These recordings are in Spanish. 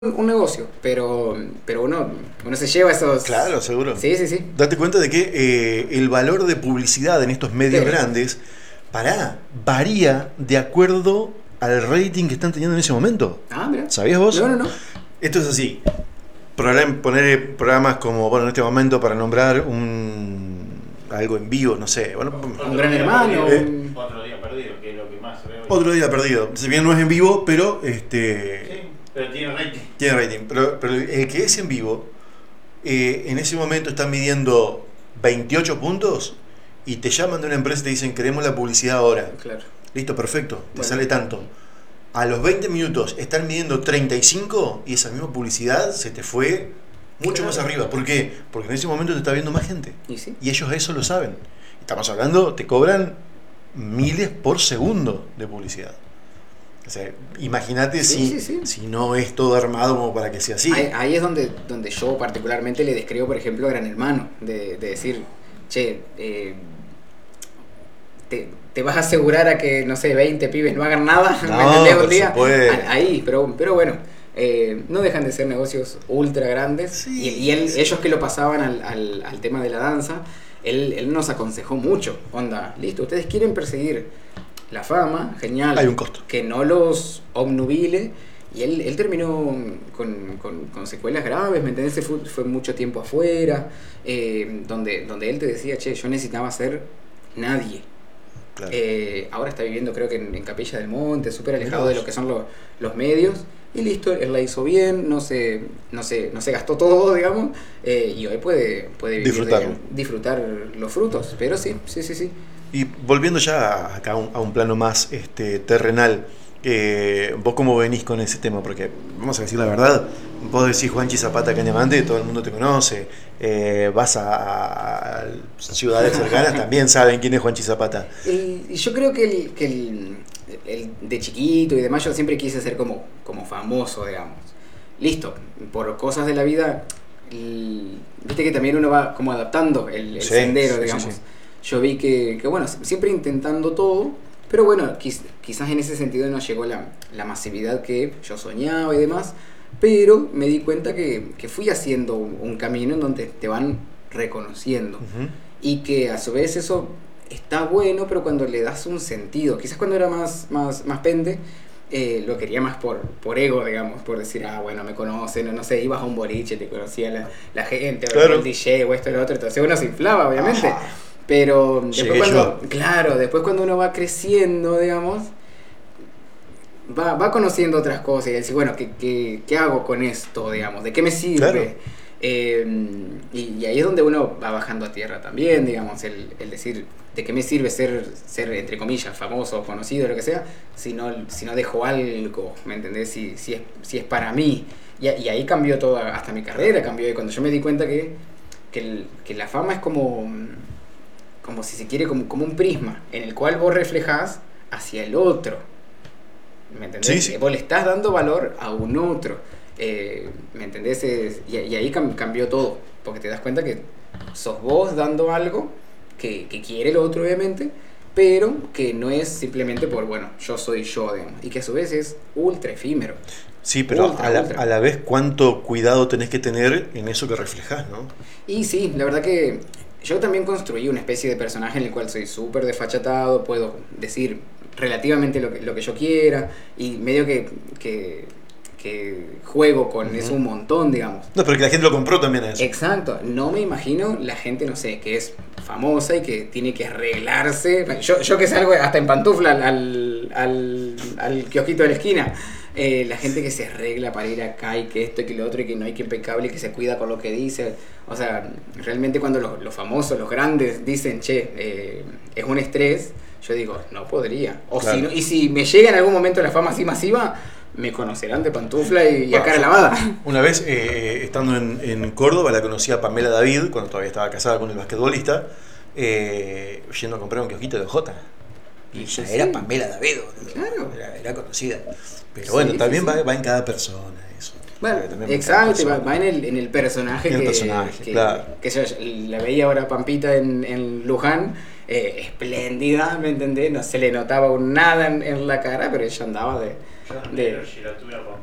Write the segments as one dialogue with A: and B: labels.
A: un negocio, pero uno se lleva esos...
B: Claro, seguro.
A: Sí, sí, sí.
B: Date cuenta de que el valor de publicidad en estos medios
A: Sí.
B: grandes, varía de acuerdo al rating que están teniendo en ese momento.
A: Ah, mira.
B: ¿Sabías vos?
A: No.
B: Esto es así. Poner programas como, bueno, en este momento para nombrar algo en vivo, no sé. Bueno,
A: Un Gran Hermano.
C: Otro día perdido, que es lo que más se ve hoy.
B: otro día perdido. Si bien no es en vivo, pero
C: Sí, pero tiene rating.
B: tiene rating. Pero el que es en vivo, en ese momento están midiendo 28 puntos y te llaman de una empresa y te dicen queremos la publicidad ahora.
A: Claro.
B: Listo, perfecto, te
A: Bueno.
B: sale tanto. A los 20 minutos están midiendo 35 y esa misma publicidad se te fue mucho más arriba. ¿Por qué? Porque en ese momento te está viendo más gente.
A: ¿Y sí?
B: Y ellos eso lo saben. Estamos hablando, te cobran miles por segundo de publicidad. O sea, imagínate
A: Sí.
B: si no es todo armado como para que sea así.
A: Ahí es donde yo particularmente le describo, por ejemplo, a Gran Hermano, de decir, che, te vas a asegurar a que, no sé, 20 pibes no hagan nada,
B: No,
A: ¿me entendés?
B: por
A: Un día.
B: supuesto.
A: Ahí, pero bueno, no dejan de ser negocios ultra grandes.
B: Sí,
A: y
B: sí.
A: ellos que lo pasaban al tema de la danza, él nos aconsejó mucho. Onda, listo, ustedes quieren perseguir la fama, genial.
B: Hay un costo.
A: Que no los obnubile. Y él terminó con secuelas graves, ¿me entendés? Fue mucho tiempo afuera, donde él te decía, che, yo necesitaba ser nadie.
B: Claro.
A: Ahora está viviendo, creo que en Capilla del Monte, súper alejado
B: Mirá
A: de
B: vos.
A: lo que son los medios. Y listo, él la hizo bien, no se gastó todo, digamos, y hoy puede vivir
B: Disfrutarlo.
A: disfrutar los frutos. Pero sí.
B: Y volviendo ya acá a un plano más terrenal, vos cómo venís con ese tema, porque vamos a decir la verdad, vos decís Juanchi Zapata Cañamante, todo el mundo te conoce, vas a ciudades cercanas, también saben quién es Juanchi Zapata.
A: Y yo creo que el de chiquito y demás, yo siempre quise ser como famoso, digamos. Listo, por cosas de la vida, viste que también uno va como adaptando el
B: Sí,
A: sendero,
B: sí,
A: digamos.
B: sí.
A: Yo vi que bueno, siempre intentando todo, pero bueno, quizás en ese sentido no llegó la masividad que yo soñaba y demás, pero me di cuenta que fui haciendo un camino en donde te van reconociendo.
B: Ujú.
A: Y que a su vez eso está bueno, pero cuando le das un sentido, quizás cuando era más pende, lo quería más por ego, digamos, por decir, bueno, me conocen, no sé, ibas a un boliche, te conocía la gente, o
B: Claro.
A: el DJ, o esto y lo otro, entonces uno se inflaba, obviamente.
B: Ajá.
A: Pero
B: Llegué
A: después cuando uno va creciendo, digamos, va conociendo otras cosas y decir, bueno, ¿qué hago con esto, digamos? ¿De qué me sirve?
B: Claro.
A: Y ahí es donde uno va bajando a tierra también, digamos, el decir, ¿de qué me sirve ser entre comillas, famoso, conocido, lo que sea, si no dejo algo, ¿me entendés? Si es para mí. Y ahí cambió todo, hasta mi carrera cambió, y cuando yo me di cuenta que la fama es como si se quiere, como un prisma, en el cual vos reflejás hacia el otro, ¿me entendés?
B: Sí.
A: Vos le estás dando valor a un otro. ¿Me entendés? Y ahí cambió todo, porque te das cuenta que sos vos dando algo que quiere el otro, obviamente, pero que no es simplemente por, bueno, yo soy yo, digamos, y que a su vez es ultra efímero.
B: Sí, pero
A: Ultra.
B: a la vez cuánto cuidado tenés que tener en eso que reflejás, ¿no?
A: Y sí, la verdad que yo también construí una especie de personaje en el cual soy súper desfachatado, puedo decir relativamente lo que yo quiera, y medio que juego con eso un montón, digamos.
B: No, pero que la gente lo compró también a eso.
A: Exacto, no me imagino la gente, no sé, que es famosa y que tiene que arreglarse. Yo que salgo hasta en pantufla al kiosquito de la esquina. La gente que se arregla para ir acá y que esto y que lo otro y que no hay que impecable y que se cuida con lo que dice. O sea, realmente cuando los famosos, los grandes dicen, che, es un estrés, yo digo, no podría. O
B: Claro.
A: si no, y si me llega en algún momento la fama así masiva, me conocerán de pantufla y a cara lavada.
B: Una vez, estando en Córdoba, la conocí a Pamela David, cuando todavía estaba casada con el basquetbolista, yendo a comprar un kiosquito de Jota. Y ya
A: Sí.
B: era Pamela David, boludo.
A: Claro.
B: Era conocida. Pero
A: Sí,
B: bueno,
A: sí,
B: también
A: sí.
B: va en cada persona eso.
A: Bueno,
B: También va en cada
A: exacto,
B: persona.
A: va en el personaje
B: En el
A: que,
B: personaje,
A: que,
B: claro.
A: que yo la veía ahora Pampita en Luján, espléndida, ¿me entendés? No se le notaba nada en la cara, pero ella andaba
C: Yo
A: de
C: la tuve a Pampita.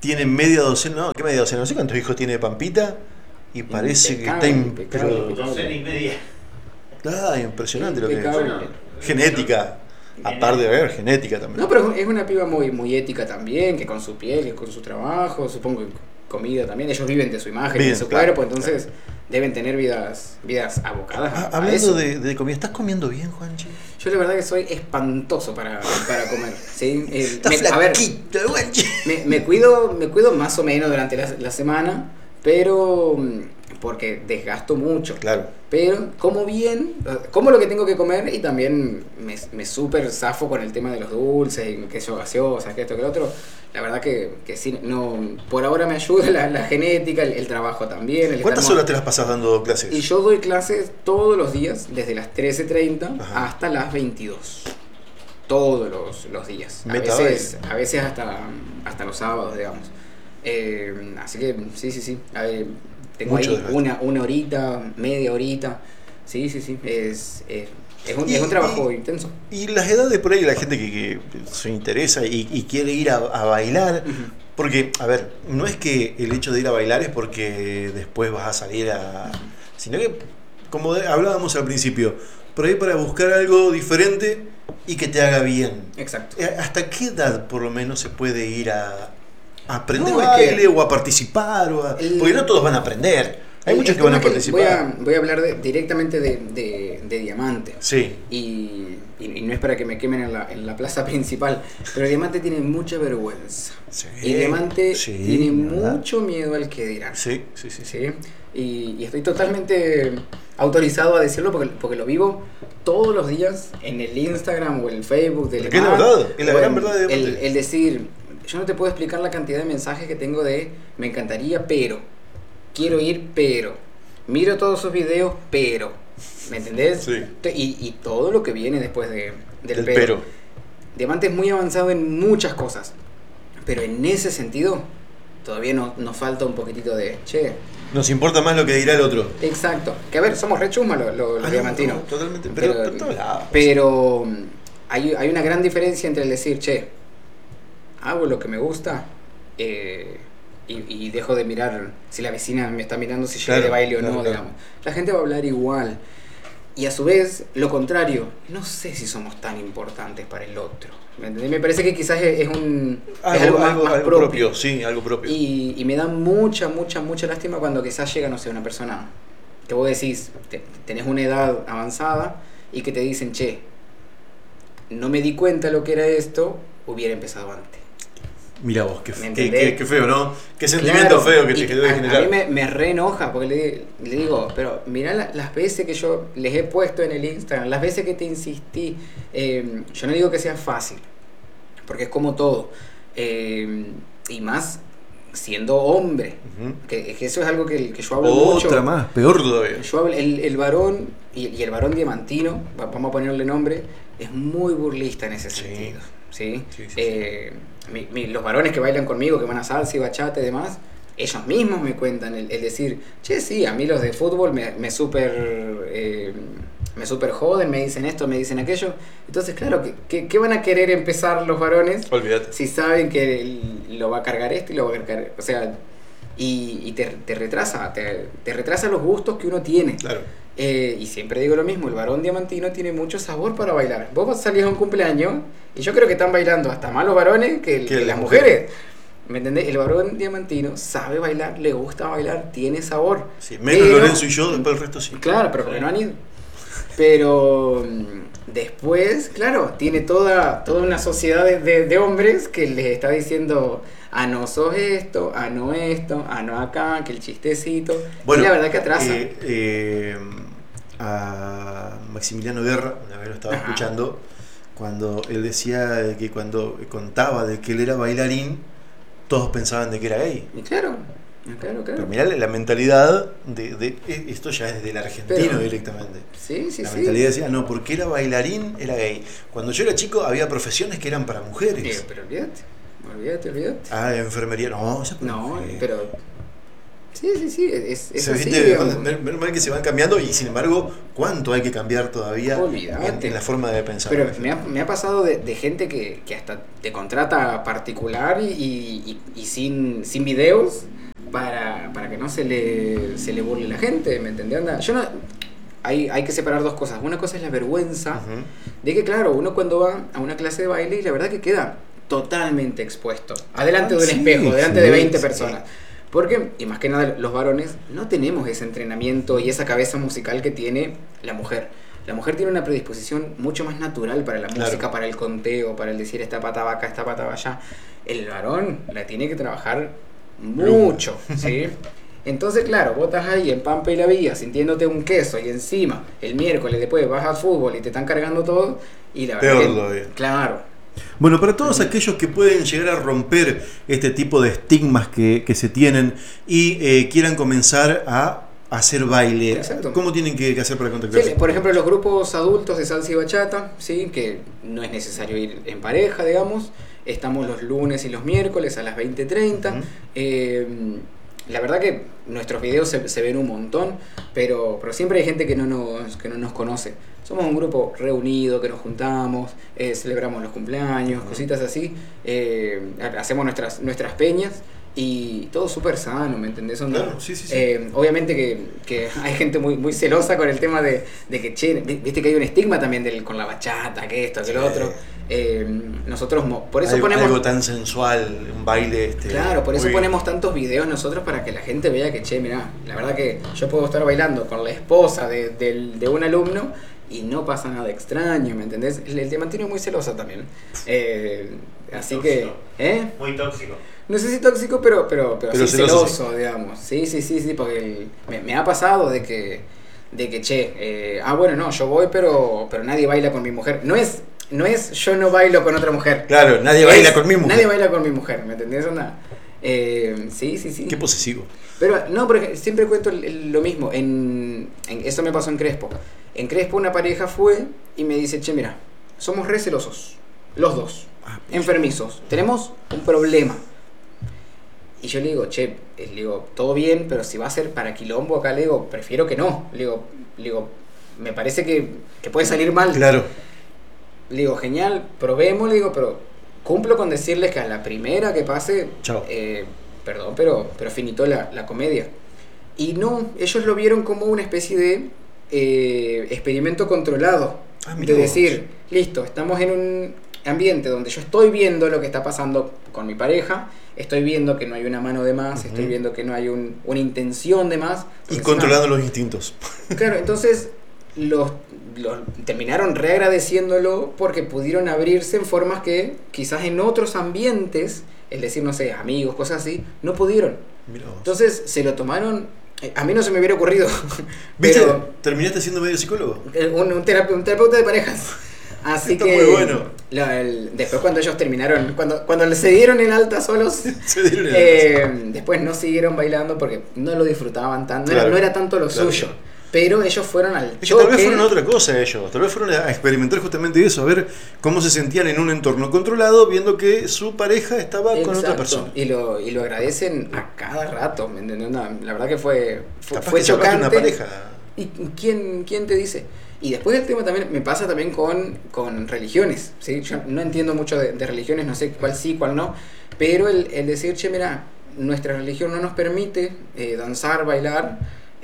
B: tiene media docena, no, ¿qué media docena? No sé cuántos hijos tiene Pampita y parece que está
A: impecable.
C: Docena y media.
B: Impresionante lo que es.
A: Impecable.
B: Genética, aparte de ver, genética también.
A: No, pero es una piba muy ética también, que con su piel, que con su trabajo, supongo que comida también. Ellos viven de su imagen,
B: Bien,
A: de su
B: claro,
A: cuerpo, entonces deben tener vidas abocadas a
B: Hablando
A: eso.
B: de comida, ¿estás comiendo bien, Juanchi?
A: Yo la verdad que soy espantoso para comer. ¿Sí?
B: Estás
A: A ver,
B: flaquito, Juanchi.
A: me cuido más o menos durante la semana, pero porque desgasto mucho.
B: Claro.
A: Pero como bien, como lo que tengo que comer y también me súper zafo con el tema de los dulces, y queso gaseosa, que esto, que lo otro. La verdad que sí, no, por ahora me ayuda la genética, el trabajo también.
B: ¿Cuántas horas te las pasas dando clases?
A: Y yo doy clases todos los días, desde las 13:30
B: Ajá.
A: hasta las 22. Todos los días. A veces hasta los sábados, digamos. Así que sí. A ver, tengo
B: Mucho
A: ahí
B: desgaste.
A: una horita, media horita. Sí. Es un trabajo intenso.
B: Y las edades por ahí, la gente que se interesa y quiere ir a bailar, porque, a ver, no es que el hecho de ir a bailar es porque después vas a salir sino que, como hablábamos al principio, por ahí para buscar algo diferente y que te haga bien.
A: Exacto.
B: ¿Hasta qué edad por lo menos se puede ir a aprender
A: No, es
B: baile
A: que
B: o a participar? Porque no todos van a aprender. Hay muchos que van a
A: tema
B: participar.
A: Voy a hablar directamente de Diamante.
B: Sí.
A: Y no es para que me quemen en la plaza principal, pero Diamante tiene mucha vergüenza.
B: Sí,
A: Y Diamante
B: sí,
A: tiene
B: ¿verdad?
A: mucho miedo al que dirán.
B: Sí.
A: ¿Sí? Y estoy totalmente autorizado a decirlo porque lo vivo todos los días en el Instagram o el Facebook del
B: Porque es la verdad, es la gran verdad de Diamante.
A: el decir, yo no te puedo explicar la cantidad de mensajes que tengo de me encantaría, pero quiero ir, pero miro todos sus videos, pero ¿me entendés?
B: Sí.
A: Y todo lo que viene después del
B: Del
A: pero. Diamante es muy avanzado en muchas cosas, pero en ese sentido todavía nos falta un poquitito de
B: Nos importa más lo que dirá el otro.
A: exacto. Que a ver, somos re chumas los diamantinos.
B: No, totalmente. Pero en todos lados.
A: Pero hay una gran diferencia entre el decir, hago lo que me gusta y dejo de mirar si la vecina me está mirando si llegué de baile o no, digamos. La gente va a hablar igual. Y a su vez, lo contrario, no sé si somos tan importantes para el otro. ¿Me entendés? Me parece que quizás es algo más propio.
B: Sí, algo propio.
A: Y me da mucha lástima cuando quizás llega, no sé, una persona que vos decís, tenés una edad avanzada y que te dicen, no me di cuenta lo que era esto, hubiera empezado antes.
B: Mira vos, qué
A: ¿Me
B: feo, ¿no? Qué sentimiento feo que te quedó de generar.
A: A mí me re enoja porque le digo, pero mirá las veces que yo les he puesto en el Instagram, las veces que te insistí. Yo no digo que sea fácil, porque es como todo. Y más siendo hombre, que eso es algo que yo hablo mucho.
B: Otra más, peor todavía.
A: Yo hablo, el varón y el varón diamantino, vamos a ponerle nombre, es muy burlista en ese sentido. ¿Sí? Los varones que bailan conmigo, que van a salsa y bachata y demás, ellos mismos me cuentan el decir, sí, a mí los de fútbol me super joden, me dicen esto, me dicen aquello. Entonces, claro, ¿qué van a querer empezar los varones?
B: Olvídate.
A: Si saben que lo va a cargar esto y lo va a cargar, o sea, y te retrasa, te retrasa los gustos que uno tiene.
B: Claro.
A: Y siempre digo lo mismo, el varón diamantino tiene mucho sabor para bailar. Vos salís a un cumpleaños y yo creo que están bailando hasta más los varones que las mujeres. ¿Me entendés? El varón diamantino sabe bailar, le gusta bailar, tiene sabor.
B: Sí, menos Lorenzo y yo, después el resto sí.
A: Claro, pero porque no han ido. Pero después, claro, tiene toda una sociedad de hombres que les está diciendo, no sos esto, no esto, no acá, que el chistecito.
B: Bueno,
A: y la verdad que atrasa.
B: A Maximiliano Guerra, una vez lo estaba escuchando, cuando él decía que cuando contaba de que él era bailarín, todos pensaban de que era gay.
A: Y claro.
B: Pero mirá la mentalidad de esto ya es del argentino directamente.
A: Sí.
B: La mentalidad decía, no, porque era bailarín, era gay. Cuando yo era chico había profesiones que eran para mujeres.
A: Pero olvídate.
B: Enfermería, no, esa
A: No, pero Sí, es así,
B: Menos mal que se van cambiando y sin embargo, ¿cuánto hay que cambiar todavía en la forma de pensar?
A: Pero me ha pasado de gente que hasta te contrata particular y sin videos para que no se le burle la gente, ¿me entendés? Hay que separar dos cosas. Una cosa es la vergüenza de que, claro, uno cuando va a una clase de baile y la verdad que queda totalmente expuesto, adelante de un espejo, delante de 20 personas. Porque, y más que nada los varones, no tenemos ese entrenamiento y esa cabeza musical que tiene la mujer. La mujer tiene una predisposición mucho más natural para la música, para el conteo, para el decir esta pata va acá, esta pata va allá. El varón la tiene que trabajar mucho, ¿sí? Entonces, claro, vos estás ahí en Pampa y la Vía sintiéndote un queso y encima el miércoles después vas al fútbol y te están cargando todo y la verdad que, claro.
B: Bueno, para todos aquellos que pueden llegar a romper este tipo de estigmas que se tienen y quieran comenzar a hacer baile, ¿cómo tienen que hacer para contactarse?
A: Sí, por ejemplo, los grupos adultos de salsa y bachata, ¿sí? Que no es necesario ir en pareja, digamos. Estamos los lunes y los miércoles a las 20:30. La verdad que nuestros videos se ven un montón, pero siempre hay gente que no nos conoce. Somos un grupo reunido, que nos juntamos, celebramos los cumpleaños, cositas así, hacemos nuestras peñas y todo súper sano, ¿me entendés?
B: Claro, sí.
A: Obviamente que hay gente muy celosa con el tema de que, che, viste que hay un estigma también con la bachata, que esto, que lo otro. Nosotros por eso ponemos
B: algo tan sensual, un baile
A: claro, por eso ponemos tantos videos nosotros para que la gente vea que, che, mirá, la verdad que yo puedo estar bailando con la esposa de un alumno y no pasa nada extraño, ¿me entendés? El Diamantino es muy celoso también, así tóxico.
C: Muy tóxico.
A: No sé si tóxico, pero sí celoso, digamos. Sí, porque me ha pasado de que che, bueno, no, yo voy, pero nadie baila con mi mujer. No es yo no bailo con otra mujer.
B: Claro, nadie baila con mi mujer.
A: Nadie baila con mi mujer, ¿me entendés? Sí.
B: Qué posesivo.
A: Pero no, porque siempre cuento lo mismo. Eso me pasó en Crespo. En Crespo una pareja fue y me dice, che, mira, somos re celosos, los dos, enfermizos, tenemos un problema. Y yo le digo, che, todo bien, pero si va a ser para quilombo acá, le digo, prefiero que no. Le digo, me parece que puede salir mal.
B: Claro.
A: Le digo, genial, probemos, le digo, pero cumplo con decirles que a la primera que pase,
B: chao.
A: Perdón, pero finito la comedia. Y no, ellos lo vieron como una especie de experimento controlado. De decir, listo, estamos en un ambiente donde yo estoy viendo lo que está pasando con mi pareja, estoy viendo que no hay una mano de más, estoy viendo que no hay una intención de más.
B: Y controlando los instintos.
A: Claro, entonces los terminaron reagradeciéndolo porque pudieron abrirse en formas que quizás en otros ambientes, es decir, no sé, amigos, cosas así, no pudieron. Entonces se lo tomaron. A mí no se me hubiera ocurrido.
B: ¿Viste? Pero ¿terminaste siendo medio psicólogo?
A: Un terapeuta de parejas. Así
B: está
A: que
B: muy bueno.
A: Después cuando ellos terminaron, cuando se dieron el alta solos, después no siguieron bailando porque no lo disfrutaban tanto, claro, no era tanto lo suyo. Pero ellos fueron al choque.
B: Tal vez fueron a otra cosa ellos, tal vez fueron a experimentar justamente eso, a ver cómo se sentían en un entorno controlado, viendo que su pareja estaba con otra persona.
A: Y lo agradecen a cada rato, ¿me entiendes? La verdad que fue
B: que
A: chocante.
B: Una pareja.
A: ¿Y quién te dice? Y después el tema también me pasa también con religiones, ¿sí? Yo no entiendo mucho de religiones, no sé cuál sí, cuál no, pero el decir, che, mira, nuestra religión no nos permite danzar, bailar,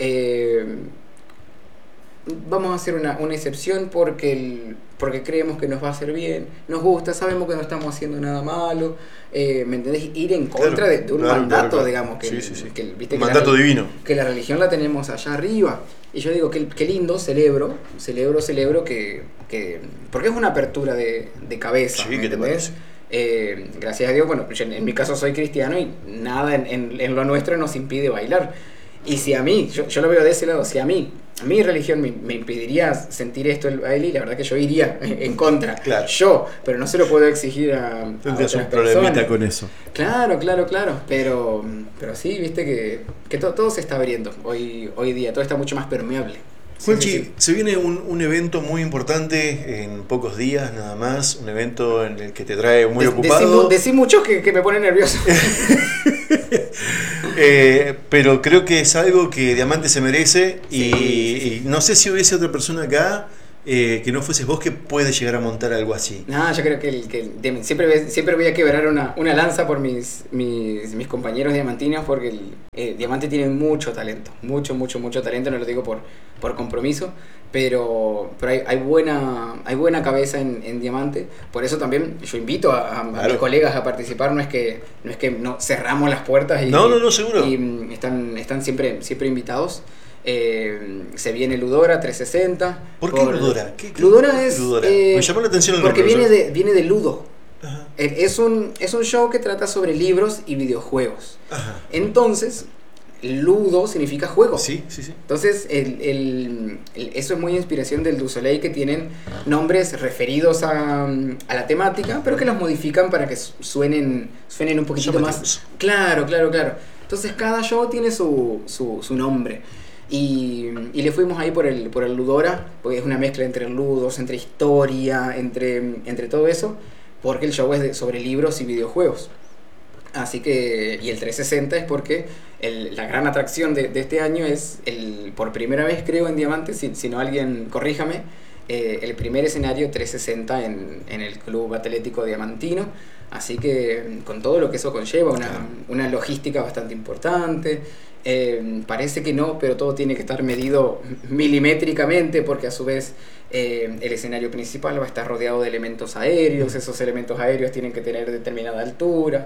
A: vamos a hacer una excepción porque creemos que nos va a hacer bien, nos gusta, sabemos que no estamos haciendo nada malo, ¿me entendés? Ir en contra de un mandato, digamos, que ¿viste?
B: Un mandato divino.
A: Que la religión la tenemos allá arriba. Y yo digo, qué lindo, celebro que porque es una apertura de cabeza,
B: sí, ¿me entendés?
A: Gracias a Dios, bueno, yo en mi caso soy cristiano y nada en lo nuestro nos impide bailar. Y si a mí, yo lo veo de ese lado, si a mí, mi religión me impediría sentir esto el baile, y la verdad que yo iría en contra.
B: Claro.
A: Pero no se lo puedo exigir a
B: tendrías
A: otras
B: un problemita
A: personas.
B: Con eso.
A: Claro. Pero sí, viste que todo se está abriendo hoy día, todo está mucho más permeable.
B: Juanchi,
A: Sí.
B: se viene un evento muy importante en pocos días nada más, un evento en el que te trae muy ocupado.
A: Decí muchos que me ponen nervioso.
B: Pero creo que es algo que Diamante se merece y no sé si hubiese otra persona acá que no fueses vos que puede llegar a montar algo así.
A: No, yo creo siempre voy a quebrar una lanza por mis compañeros diamantinos porque Diamante tiene mucho talento, mucho talento, no lo digo por compromiso, pero hay buena cabeza en Diamante, por eso también yo invito a mis colegas a participar, no es que no cerramos las puertas
B: no, seguro.
A: Y están siempre invitados. Se viene Ludora 360.
B: ¿Por qué Ludora?
A: Ludora es
B: Ludora? Me llamó la atención el
A: porque
B: nombre.
A: viene de Ludo.
B: Ajá.
A: Es un show que trata sobre libros y videojuegos.
B: Ajá.
A: Entonces, Ludo significa juego.
B: Sí.
A: Entonces, eso es muy inspiración del Du Soleil, que tienen nombres referidos a la temática, pero que los modifican para que suenen un poquitito más. Claro. Entonces, cada show tiene su nombre. Y le fuimos ahí por el Ludora, porque es una mezcla entre ludos, entre historia, entre todo eso, porque el show es sobre libros y videojuegos. Así que, y el 360 es porque la gran atracción de este año es, por primera vez creo en Diamante, si no alguien corríjame, el primer escenario 360 en el Club Atlético Diamantino. Así que con todo lo que eso conlleva, una logística bastante importante. Parece que no, pero todo tiene que estar medido milimétricamente, porque a su vez el escenario principal va a estar rodeado de elementos aéreos. Esos elementos aéreos tienen que tener determinada altura.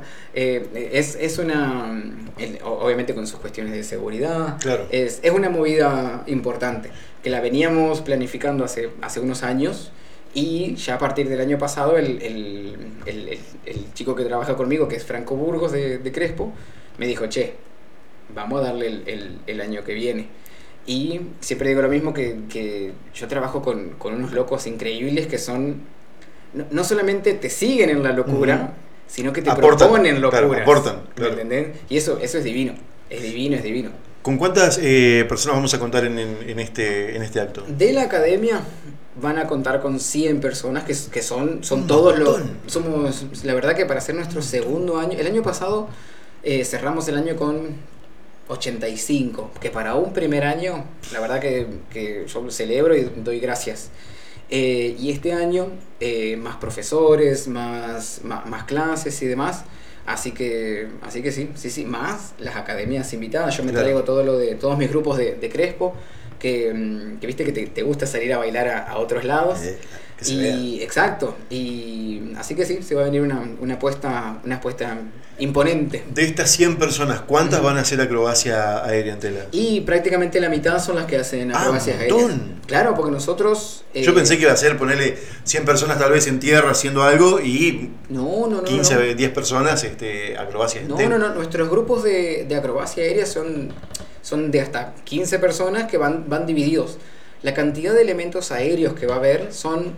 A: Obviamente con sus cuestiones de seguridad.
B: Claro.
A: Es una movida importante que la veníamos planificando hace unos años. Y ya a partir del año pasado el chico que trabaja conmigo, que es Franco Burgos de Crespo, me dijo, che, vamos a darle el año que viene. Y siempre digo lo mismo, que yo trabajo con unos locos increíbles que son, no solamente te siguen en la locura, sino que te proponen locuras.
B: Claro, aportan, claro.
A: ¿Me entendés? Y eso es divino, es divino.
B: ¿Con cuántas personas vamos a contar en este acto?
A: De la academia van a contar con 100 personas, que son todos somos, la verdad que para hacer nuestro segundo año, el año pasado cerramos el año con 85, que para un primer año, la verdad que yo celebro y doy gracias. Y este año, más profesores, más clases y demás. Así que sí, más las academias invitadas. Yo me traigo todo lo de todos mis grupos de Crespo, que viste que te gusta salir a bailar a otros lados. Exacto. Y así que sí, se va a venir una apuesta imponente.
B: De estas 100 personas, ¿cuántas van a hacer acrobacia aérea en tela?
A: Y prácticamente la mitad son las que hacen acrobacias aéreas. Claro, porque nosotros...
B: Yo pensé que iba a ser ponerle 100 personas tal vez en tierra haciendo algo y 15, 10 personas acrobacias en tela.
A: No. Nuestros grupos de acrobacia aérea son de hasta 15 personas que van divididos. La cantidad de elementos aéreos que va a haber son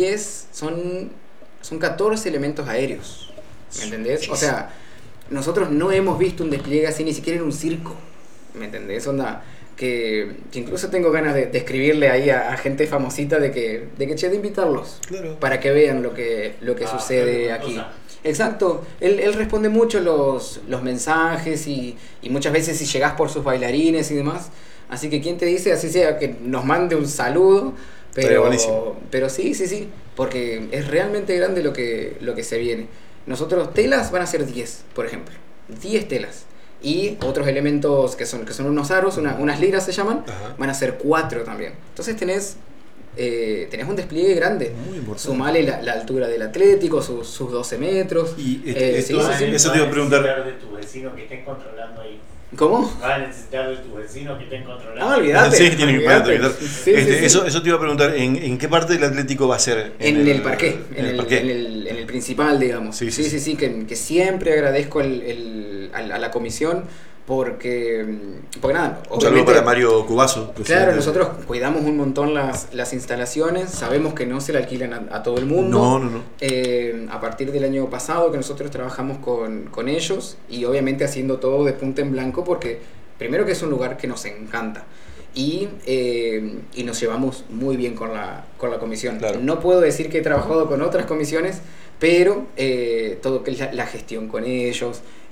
A: 14 elementos aéreos. ¿Me entendés? O sea, nosotros no hemos visto un despliegue así ni siquiera en un circo. ¿Me entendés? Que incluso tengo ganas de escribirle ahí a gente famosita de invitarlos.
B: Claro.
A: Para que vean lo que sucede aquí. Exacto, él responde mucho los mensajes y muchas veces si llegás por sus bailarines y demás. Así que quién te dice, así sea, que nos mande un saludo, pero sí, porque es realmente grande lo que se viene. Nosotros, telas van a ser 10, por ejemplo, 10 telas. Y otros elementos que son unos aros, unas liras se llaman, van a ser 4 también. Entonces tenés un despliegue grande.
B: Muy importante.
A: Sumale la altura del Atlético, sus 12 metros.
B: Y eso te iba a preguntar.
C: De tu vecino que estén controlando ahí.
A: ¿Cómo?
C: Va a necesitar de tu vecino que estén controlando.
A: Olvídate.
B: Sí, tiene que pagar.
A: Sí.
B: Eso te iba a preguntar, ¿en qué parte del Atlético va a ser?
A: En el parqué, en el principal, digamos.
B: Sí,
A: que siempre agradezco a la comisión porque nada.
B: Un saludo para Mario Cubazo.
A: Claro, nosotros cuidamos un montón las instalaciones, sabemos que no se le alquilan a todo el mundo.
B: No.
A: A partir del año pasado que nosotros trabajamos con ellos y obviamente haciendo todo de punta en blanco porque primero que es un lugar que nos encanta y nos llevamos muy bien con la comisión.
B: Claro.
A: No puedo decir que he trabajado con otras comisiones, pero todo que es la gestión con ellos,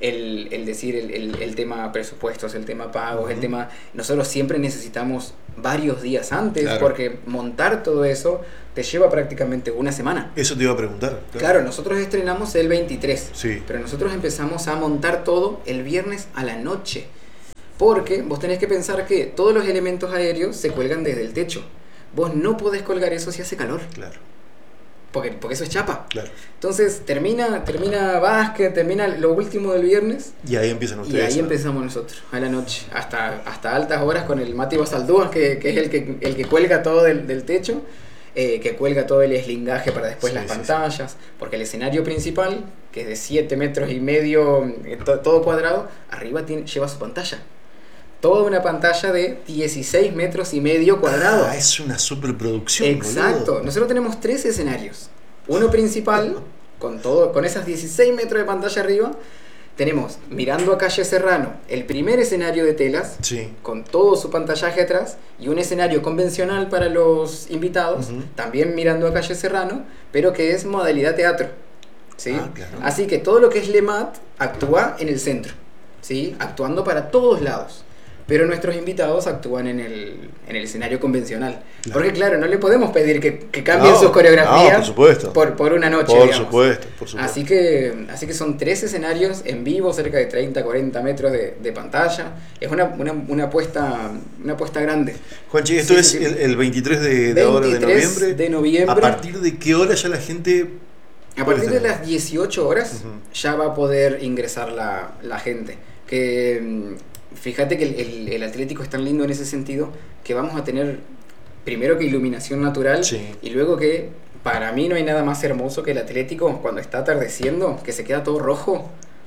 A: el decir el tema presupuestos, el tema pagos, el tema... Nosotros siempre necesitamos varios días antes,
B: Claro.
A: porque montar todo eso te lleva prácticamente una semana.
B: Eso te iba a preguntar.
A: Claro, nosotros estrenamos el 23,
B: Sí.
A: pero nosotros empezamos a montar todo el viernes a la noche. Porque vos tenés que pensar que todos los elementos aéreos se cuelgan desde el techo. Vos no podés colgar eso si hace calor,
B: Claro,
A: porque eso es chapa.
B: claro.
A: Entonces termina básquet, termina lo último del viernes,
B: Y ahí empiezan
A: y
B: ustedes.
A: ahí empezamos nosotros, a la noche, hasta altas horas con el Mati Basaldúa, que es el que cuelga todo del techo, que cuelga todo el eslingaje para después
B: Sí,
A: las
B: sí,
A: pantallas, porque el escenario principal, que es de 7 metros y medio, todo cuadrado, arriba lleva su pantalla. Toda una pantalla de 16 metros y medio cuadrados.
B: Ah, es una superproducción.
A: Exacto.
B: boludo.
A: Nosotros tenemos 3 escenarios. Uno principal, con esas 16 metros de pantalla arriba. Tenemos, mirando a calle Serrano, el primer escenario de telas,
B: Sí.
A: con todo su pantallaje atrás, y un escenario convencional para los invitados,
B: Ujú.
A: también mirando a calle Serrano, pero que es modalidad teatro. ¿Sí?
B: Ah, claro.
A: Así que todo lo que es LEMAT actúa en el centro, ¿sí? Actuando para todos lados. Pero nuestros invitados actúan en el escenario convencional.
B: Claro.
A: Porque claro, no le podemos pedir que cambien
B: No,
A: sus coreografías
B: no, por supuesto.
A: por una noche.
B: Por
A: digamos.
B: supuesto, por supuesto.
A: Así que son 3 escenarios en vivo, cerca de 30, 40 metros de pantalla. Es una apuesta grande.
B: Juanchi, esto
A: Sí,
B: es
A: sí, sí.
B: el 23 de ahora de
A: 23
B: noviembre.
A: de noviembre.
B: ¿A partir de qué hora ya la gente
A: A
B: puede
A: partir de
B: tener?
A: las 18 horas
B: Ujú.
A: ya va a poder ingresar la gente. Que fíjate que el Atlético es tan lindo en ese sentido que vamos a tener primero que iluminación natural,
B: Sí.
A: y luego que para mí no hay nada más hermoso que el Atlético cuando está atardeciendo, que se queda todo rojo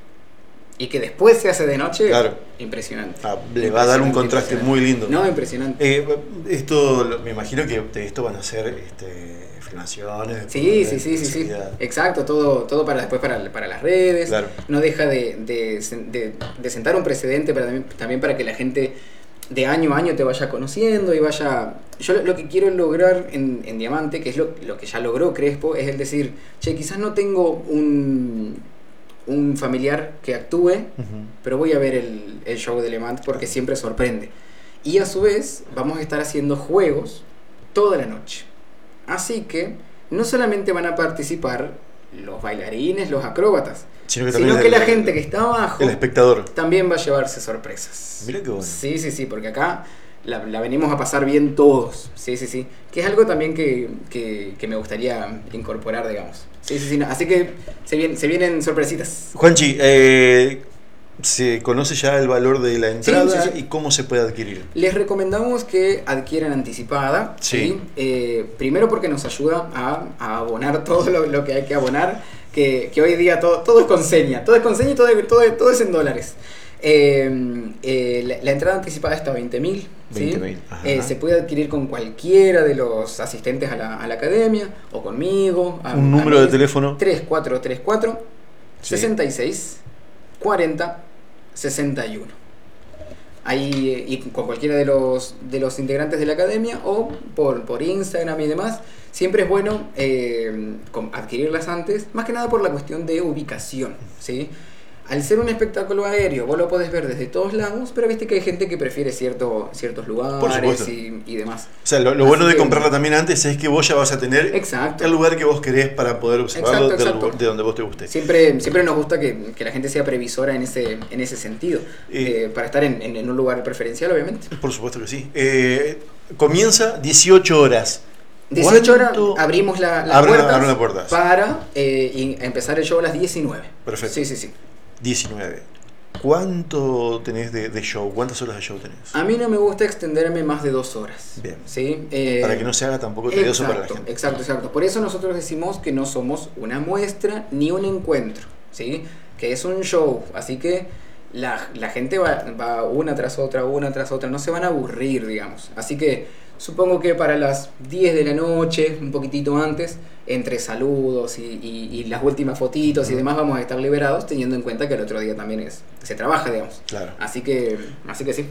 A: y que después se hace de noche.
B: Claro.
A: Impresionante.
B: Ah, le va a dar un contraste
A: Impresionante.
B: muy lindo.
A: No, impresionante.
B: Me imagino que de esto van a ser filmaciones.
A: Sí. Exacto, todo para después para las redes.
B: Claro.
A: No deja de sentar un precedente también para que la gente de año a año te vaya conociendo y vaya... Yo lo que quiero lograr en Diamante, que es lo que ya logró Crespo, es el decir, che, quizás no tengo un familiar que actúe,
B: Ujú.
A: pero voy a ver el show de Le Mans porque siempre sorprende. Y a su vez vamos a estar haciendo juegos toda la noche. Así que no solamente van a participar los bailarines, los acróbatas,
B: Sino
A: sino que la gente que está abajo
B: el espectador.
A: también va a llevarse sorpresas.
B: Mirá qué bueno.
A: Sí, porque acá la venimos a pasar bien todos. Sí. Que es algo también que me gustaría incorporar, digamos. Sí. No. Así que se vienen sorpresitas.
B: Juanchi, ¿se conoce ya el valor de la entrada
A: Sí.
B: y cómo se puede adquirir?
A: Les recomendamos que adquieran anticipada.
B: Sí.
A: Primero porque nos ayuda a abonar todo lo que hay que abonar. Que hoy día todo es con seña. Todo es con seña y todo es en dólares. La entrada anticipada está a 20.000. ¿sí?
B: 20.000, ajá.
A: Se puede adquirir con cualquiera de los asistentes a la academia o conmigo.
B: ¿Un número de teléfono?
A: 3434
B: Sí.
A: 66 40 61. Ahí, y con cualquiera de los integrantes de la academia o por Instagram y demás. Siempre es bueno adquirirlas antes, más que nada por la cuestión de ubicación, ¿sí? Al ser un espectáculo aéreo, vos lo podés ver desde todos lados, pero viste que hay gente que prefiere ciertos
B: Por
A: lugares
B: supuesto.
A: y demás.
B: O sea, lo
A: Así
B: bueno de
A: que-
B: comprarla también antes es que vos ya vas a tener
A: Exacto.
B: el lugar que vos querés para poder observarlo
A: Exacto.
B: de donde vos te guste.
A: Siempre nos gusta que la gente sea previsora en ese sentido, para estar en un lugar preferencial, obviamente.
B: Por supuesto que sí. Comienza 18 horas.
A: 18 horas
B: ¿Cuánto?
A: abrimos las
B: Abren
A: puertas
B: las puertas.
A: para empezar el show a las 19.
B: Perfecto.
A: Sí.
B: 19. ¿Cuánto tenés de show? ¿Cuántas horas de show tenés?
A: A mí no me gusta extenderme más de 2 horas.
B: Bien.
A: ¿Sí?
B: Para que no se haga tampoco tedioso para la gente.
A: Exacto. Por eso nosotros decimos que no somos una muestra ni un encuentro, ¿sí? Que es un show, así que la gente va una tras otra, no se van a aburrir, digamos. Así que Supongo que para las 10 de la noche, un poquitito antes, entre saludos y las últimas fotitos y demás, vamos a estar liberados, teniendo en cuenta que el otro día también se trabaja, digamos.
B: Claro.
A: Así que sí.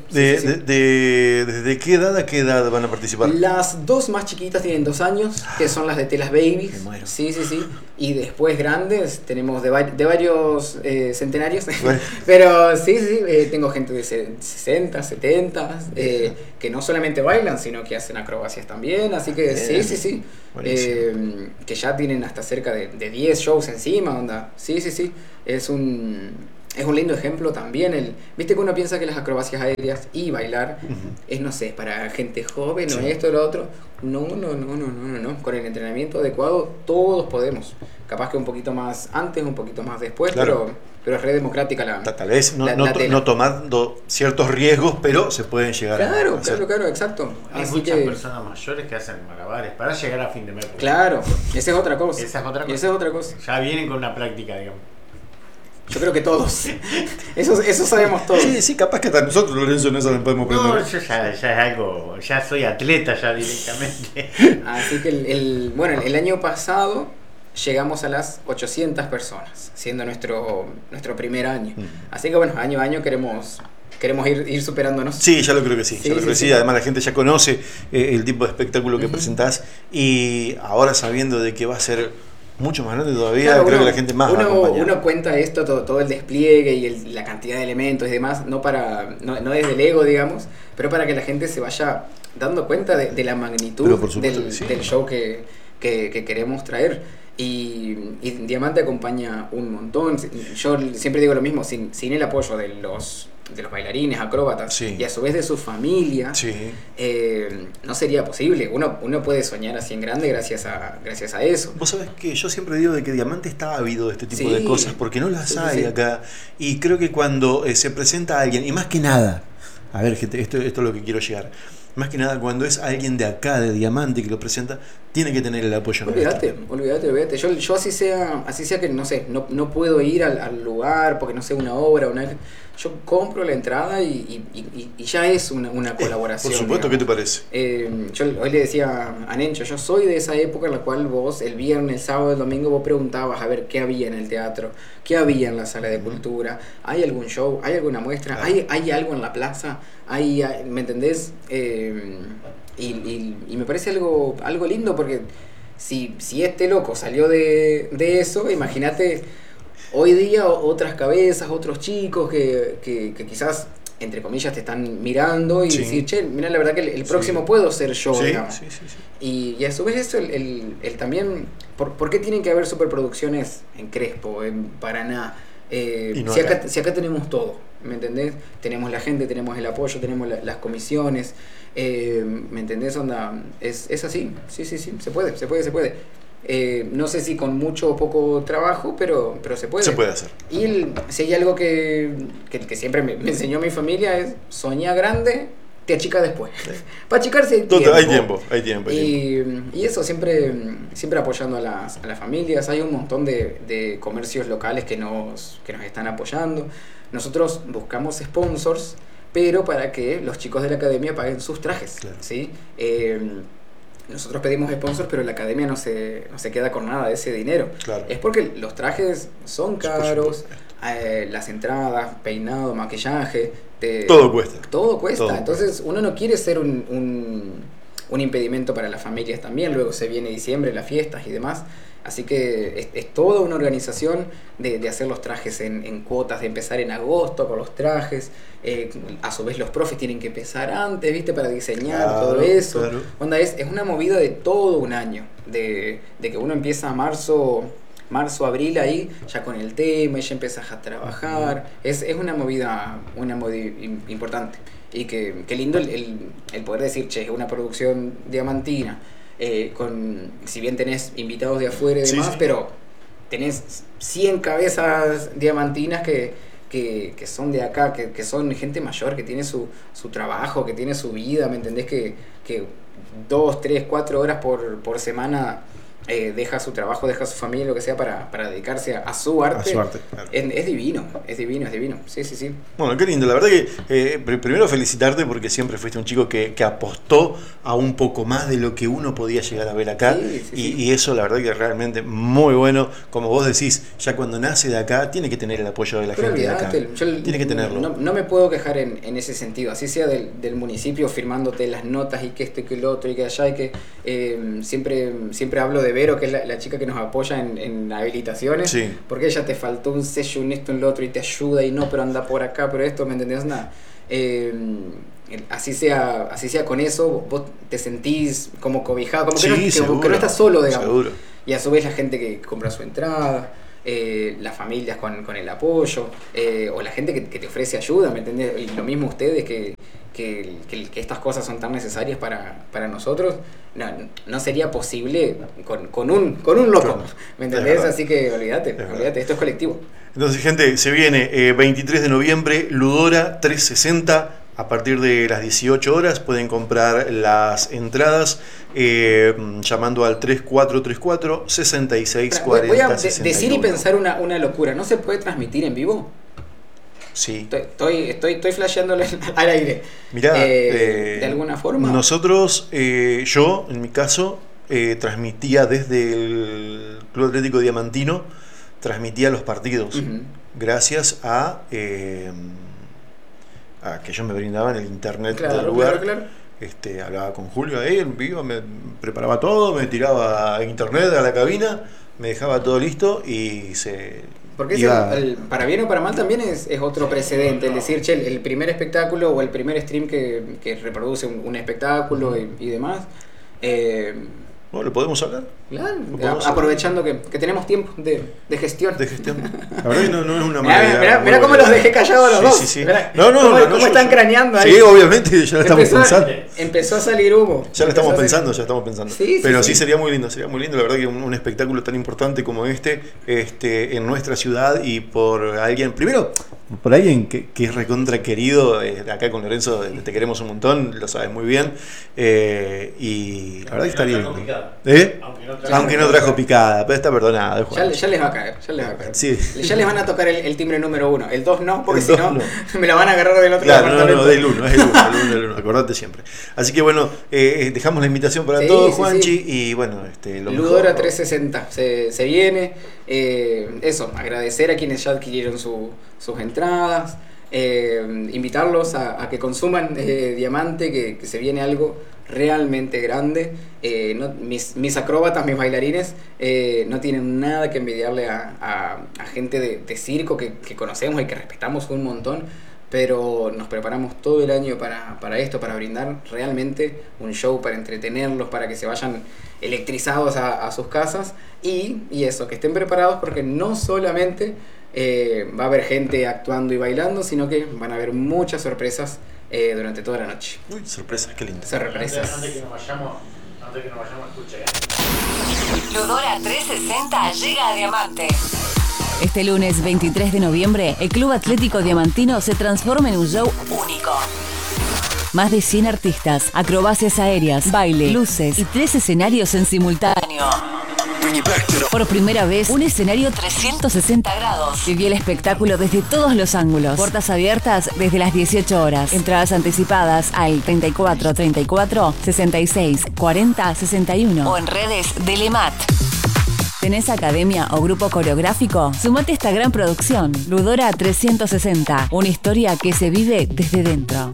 B: ¿Desde qué edad a qué edad van a participar?
A: Las dos más chiquitas tienen 2 años, que son las de Telas Babies.
B: Me muero.
A: Sí. Y después grandes tenemos de varios centenarios.
B: Bueno.
A: Pero sí, tengo gente de 60, 70, que no solamente bailan, sino que hacen acrobacias también. Así que
B: Bien.
A: sí.
B: Buenísimo.
A: Que ya tienen hasta cerca de 10 shows encima, onda. Sí. Es un lindo ejemplo también. Viste que uno piensa que las acrobacias aéreas y bailar es, no sé, para gente joven o esto o lo otro. No. Con el entrenamiento adecuado todos podemos. Capaz que un poquito más antes, un poquito más después,
B: Claro.
A: pero es re democrática la.
B: Tal vez
A: la tela.
B: no tomando ciertos riesgos, pero se pueden llegar a hacer.
A: Claro, exacto.
C: Hay
A: Así
C: muchas
A: que,
C: personas mayores que hacen malabares para llegar a fin de mes.
A: claro, esa es otra cosa.
C: Esa es otra cosa. Ya vienen con una práctica, digamos.
A: Yo creo que todos. Eso sabemos todos.
B: Sí, capaz que hasta nosotros, Lorenzo, no podemos
C: No,
B: aprender.
C: yo ya es algo, ya soy atleta ya directamente.
A: Así que el año pasado llegamos a las 800 personas, siendo nuestro primer año. Así que año a año queremos ir superándonos.
B: Sí, ya lo creo que sí.
A: Sí.
B: Además la gente ya conoce el tipo de espectáculo que presentás, y ahora sabiendo de que va a ser mucho más grande todavía,
A: Claro,
B: creo que la gente más va a acompañar.
A: uno cuenta esto, todo el despliegue y la cantidad de elementos y demás, no desde el ego, digamos, pero para que la gente se vaya dando cuenta de la magnitud
B: Pero por supuesto que sí.
A: del show que queremos traer. Y Diamante acompaña un montón. Yo siempre digo lo mismo, sin el apoyo de los bailarines, acróbatas,
B: Sí.
A: y a su vez de su familia,
B: Sí.
A: no sería posible. Uno puede soñar así en grande gracias a eso.
B: Vos sabés que yo siempre digo de que Diamante está ávido de este tipo
A: Sí.
B: de cosas, porque no las hay
A: Sí.
B: acá. Y creo que cuando se presenta alguien, y más que nada, a ver, gente, esto es lo que quiero llegar. Más que nada, cuando es alguien de acá, de Diamante, que lo presenta, tiene que tener el apoyo nuestro.
A: Olvídate. Yo así sea que, no sé, no puedo ir al lugar porque no sé, una obra, yo compro la entrada y ya es una colaboración.
B: Por supuesto, ¿qué te parece?
A: Yo hoy le decía a Nencho, yo soy de esa época en la cual vos, el viernes, el sábado, el domingo, vos preguntabas a ver qué había en el teatro, qué había en la sala de cultura, ¿hay algún show? ¿Hay alguna muestra?
B: Claro.
A: ¿Hay algo en la plaza? ¿Me entendés? Y me parece algo lindo, porque si este loco salió de eso, imagínate hoy día otras cabezas, otros chicos que quizás, entre comillas, te están mirando y
B: Sí.
A: decir, che, mira, la verdad que el próximo
B: Sí.
A: puedo ser yo,
B: Sí,
A: digamos.
B: sí.
A: Y a su vez eso, el también, ¿por qué tienen que haber superproducciones en Crespo, en Paraná?
B: Y no
A: si
B: acá.
A: acá tenemos todo, ¿me entendés? Tenemos la gente, tenemos el apoyo, tenemos las comisiones, ¿me entendés? Onda, es así, sí, se puede. No sé si con mucho o poco trabajo, pero se puede.
B: Se puede hacer.
A: Y si hay algo que siempre me enseñó mi familia es: soñá grande, te achica después. Para achicarse
B: Hay tiempo.
A: Y eso, siempre apoyando a las familias. Hay un montón de comercios locales que nos están apoyando. Nosotros buscamos sponsors, pero para que los chicos de la academia paguen sus trajes,
B: Claro.
A: ¿sí? Nosotros pedimos sponsors, pero la academia no se queda con nada de ese dinero.
B: Claro.
A: Es porque los trajes son caros, las entradas, peinado, maquillaje,
B: Todo cuesta.
A: todo cuesta.
B: Todo
A: Entonces uno no quiere ser un impedimento para las familias también. Luego se viene diciembre, las fiestas y demás. Así que es toda una organización de hacer los trajes en cuotas, de empezar en agosto con los trajes. A su vez los profes tienen que empezar antes, ¿viste? Para diseñar,
B: Claro,
A: todo eso.
B: claro.
A: Onda, es una movida de todo un año. De que uno empieza marzo, abril ahí, ya con el tema, y ya empiezas a trabajar. Es una movida importante. Y que lindo el poder decir, che, una producción diamantina. Si bien tenés invitados de afuera y demás,
B: Sí.
A: pero tenés 100 cabezas diamantinas que son de acá, que son gente mayor, que tiene su trabajo, que tiene su vida, ¿me entendés? Que 2, 3, 4 horas por semana deja su trabajo, deja su familia, lo que sea, para dedicarse a su arte.
B: A su arte, claro.
A: Es divino, es divino, es divino. Sí, sí, sí.
B: Bueno, qué lindo. La verdad que primero felicitarte porque siempre fuiste un chico que apostó a un poco más de lo que uno podía llegar a ver acá.
A: Sí, sí, sí.
B: Y eso la verdad que realmente muy bueno. Como vos decís, ya cuando nace de acá, tiene que tener el apoyo de la
A: Pero
B: gente de acá.
A: olvídate, yo
B: Tiene que tenerlo.
A: no me puedo quejar en ese sentido, así sea del municipio firmándote las notas y que esto y que el otro y que allá y que siempre hablo de Vero, que es la chica que nos apoya en habilitaciones,
B: Sí.
A: porque ella te faltó un sello, un esto, en lo otro y te ayuda y no, pero anda por acá, pero esto, ¿me entendés? Nada. Así sea con eso, vos te sentís como cobijado, como
B: Sí, seguro,
A: que no estás solo, digamos.
B: seguro.
A: Y a su vez la gente que compra su entrada, las familias con el apoyo, o la gente que te ofrece ayuda, ¿me entendés? Y lo mismo ustedes, que estas cosas son tan necesarias para nosotros, no sería posible con un loco, ¿me entendés? Así que olvídate, esto es colectivo.
B: Entonces, gente, se viene 23 de noviembre, Ludora 360. A partir de las 18 horas pueden comprar las entradas llamando al 3434 6640.
A: Voy a decir y pensar una locura. ¿No se puede transmitir en vivo?
B: Sí.
A: Estoy flasheándolo al aire.
B: Mirá,
A: ¿de alguna forma?
B: Nosotros, yo, en mi caso, transmitía desde el Club Atlético Diamantino, transmitía los partidos.
A: Uh-huh.
B: Gracias a que ellos me brindaban el internet
A: Claro,
B: del lugar.
A: claro.
B: Hablaba con Julio ahí en vivo, me preparaba todo, me tiraba a internet a la cabina, me dejaba todo listo y se...
A: Porque
B: iba...
A: para bien o para mal también es otro precedente, es decir, che, el primer espectáculo o el primer stream que reproduce un espectáculo y demás.
B: Bueno, ¿lo podemos hablar?
A: Claro,
B: podemos
A: aprovechando que tenemos tiempo de gestión.
B: De gestión. La verdad que no es una mala idea.
A: Mirá cómo los dejé callados los dos.
B: Sí.
A: Mirá,
B: ¿Cómo
A: están craneando ahí?
B: Sí, obviamente, ya lo estamos pensando.
A: Empezó a salir humo.
B: Ya lo estamos pensando.
A: Sí,
B: pero
A: sí.
B: sería muy lindo, la verdad que un espectáculo tan importante como este en nuestra ciudad y por alguien que es recontra querido, acá con Lorenzo te queremos un montón, lo sabes muy bien, y la verdad que estaría lindo. Aunque no trajo picada, pero está perdonado.
A: Ya les va a caer.
B: Sí.
A: Ya les van a tocar el timbre número 1. El 2 no, porque
B: El
A: si
B: 2
A: no,
B: no.
A: me la van a agarrar del otro
B: Claro,
A: departamento.
B: no, del 1, es el 1, acordate siempre. Así que bueno, dejamos la invitación para todos, Juanchi, y bueno, lo
A: Ludora
B: mejor.
A: 360 se viene. Eso, agradecer a quienes ya adquirieron sus entradas, invitarlos a que consuman Diamante, que se viene algo realmente grande. Mis acróbatas, mis bailarines, no tienen nada que envidiarle a gente de circo que conocemos y que respetamos un montón, pero nos preparamos todo el año para esto, para brindar realmente un show, para entretenerlos, para que se vayan electrizados a sus casas y eso, que estén preparados, porque no solamente va a haber gente actuando y bailando, sino que van a haber muchas sorpresas durante toda la noche.
B: Uy, sorpresas, qué lindo.
A: Sorpresas.
C: Antes que nos vayamos, escuche.
D: Ludora 360 llega a Diamante. Este lunes 23 de noviembre, el Club Atlético Diamantino se transforma en un show único. Más de 100 artistas, acrobacias aéreas, baile, luces y 3 escenarios en simultáneo. Por primera vez, un escenario 360 grados. Viví el espectáculo desde todos los ángulos. Puertas abiertas desde las 18 horas. Entradas anticipadas al 34 34 66 40 61 o en redes de Lemat. ¿Tenés academia o grupo coreográfico? Sumate a esta gran producción. Ludora 360, una historia que se vive desde dentro.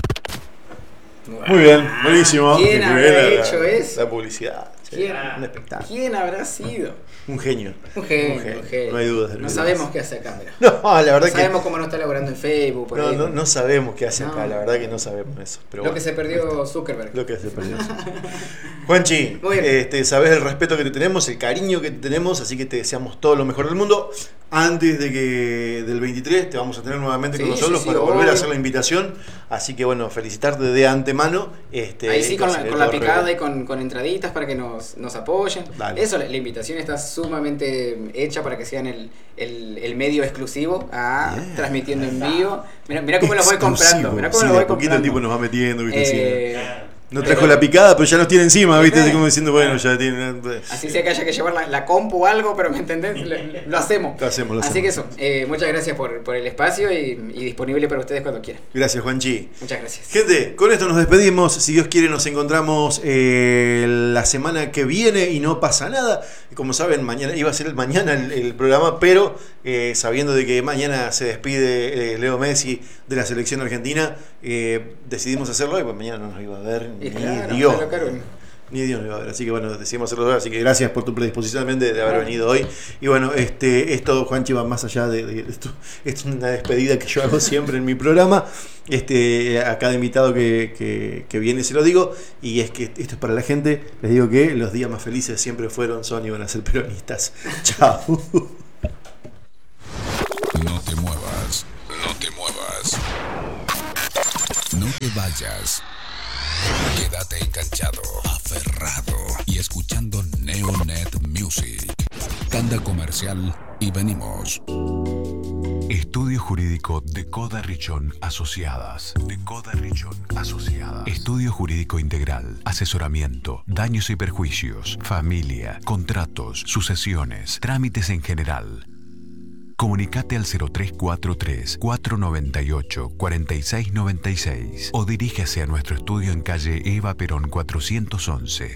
B: Muy bien, buenísimo.
A: ¿Quién habrá hecho eso?
B: La publicidad. Un espectáculo.
A: ¿Quién habrá sido?
B: Un genio.
A: Un genio.
B: No hay dudas.
A: No sabemos qué hace acá, mira.
B: No, la verdad
A: No sabemos cómo no está laburando en Facebook. Por ahí.
B: No sabemos qué hace acá,
A: No.
B: la verdad que no sabemos eso. Pero
A: Lo
B: bueno,
A: que se perdió Zuckerberg.
B: lo que se perdió. Juanchi,
A: Muy bien.
B: sabes el respeto que te tenemos, el cariño que te tenemos, así que te deseamos todo lo mejor del mundo. Antes de que del 23 te vamos a tener nuevamente con
A: Sí,
B: nosotros
A: sí,
B: para volver
A: obvio.
B: a hacer la invitación. Así que bueno, felicitarte de antemano.
A: Ahí sí, con
B: conseguir
A: la
B: todo
A: picada
B: re-
A: y con entraditas para que nos apoyen.
B: Dale.
A: Eso, la invitación está sumamente hecha para que sean el medio exclusivo transmitiendo en vivo. Mira cómo los voy comprando. Mirá cómo
B: Sí,
A: los
B: de
A: voy
B: a poquito
A: comprando.
B: el tipo nos va metiendo, ¿viste?
A: Eh,
B: No trajo la picada, pero ya nos tiene encima, ¿viste? Así como diciendo, bueno,
A: Claro.
B: ya tiene.
A: Así sea que haya que llevar la compu o algo, pero ¿me entendés? Lo hacemos.
B: Lo hacemos.
A: Así que eso, muchas gracias por el espacio y disponible para ustedes cuando quieran.
B: Gracias, Juanchi.
A: Muchas gracias.
B: Gente, con esto nos despedimos. Si Dios quiere, nos encontramos la semana que viene y no pasa nada. Como saben, mañana iba a ser mañana el programa, pero sabiendo de que mañana se despide Leo Messi de la selección argentina, decidimos hacerlo y pues mañana no nos iba a ver
A: Y
B: ni
A: claro,
B: Dios.
A: claro.
B: Ni Dios nos iba a ver. Así que bueno, decidimos hacerlo. Así que gracias por tu predisposición también de haber venido hoy. Y bueno, esto, Juanchi, va más allá de esto. Esto es una despedida que yo hago siempre en mi programa. A cada invitado que viene se lo digo. Y es que esto es para la gente. Les digo que los días más felices siempre son y van a ser peronistas. Chao.
E: No te muevas, no te muevas. No te vayas. Quédate enganchado, aferrado y escuchando Neonet Music. Tanda comercial y venimos. Estudio Jurídico de Coda Richón Asociadas. Estudio Jurídico Integral. Asesoramiento, daños y perjuicios, familia, contratos, sucesiones, trámites en general. Comunicate al 0343-498-4696 o dirígase a nuestro estudio en calle Eva Perón 411.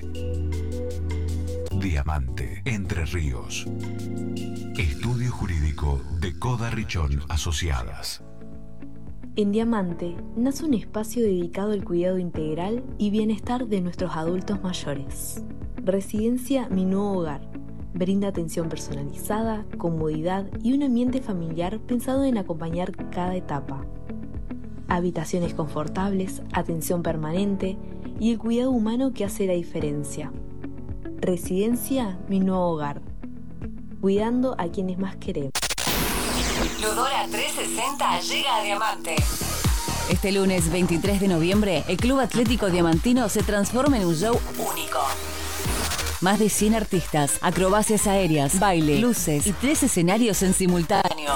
E: Diamante, Entre Ríos. Estudio Jurídico de Coda Richón Asociadas.
F: En Diamante nace un espacio dedicado al cuidado integral y bienestar de nuestros adultos mayores. Residencia Mi Nuevo Hogar. Brinda atención personalizada, comodidad y un ambiente familiar pensado en acompañar cada etapa. Habitaciones confortables, atención permanente y el cuidado humano que hace la diferencia. Residencia Mi Nuevo Hogar. Cuidando a quienes más queremos.
D: Ludora 360 llega a Diamante. Este lunes 23 de noviembre, el Club Atlético Diamantino se transforma en un show único. Más de 100 artistas, acrobacias aéreas, baile, luces y 3 escenarios en simultáneo.